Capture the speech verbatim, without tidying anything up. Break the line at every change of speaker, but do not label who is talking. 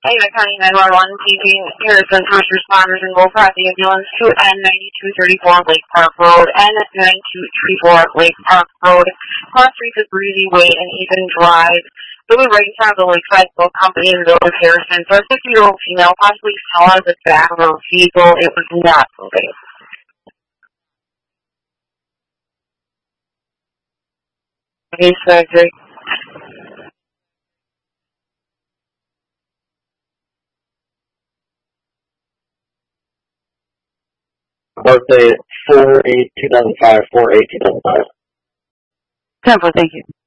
Ada County nine one one, paging Harrison first responders and Wolf Rock ambulance to N ninety-two thirty-four Lake Park Road, N ninety-two thirty-four Lake Park Road, cross streets of Breezy Way and Ethan Drive. It was right in front of the Lakeside Boat Company in the village of Harrison. So a fifty-year-old female possibly fell out of the back of her vehicle. It was not moving. Okay, so great.
Birthday four eight two thousand five, four eight two thousand five.
ten four, thank you.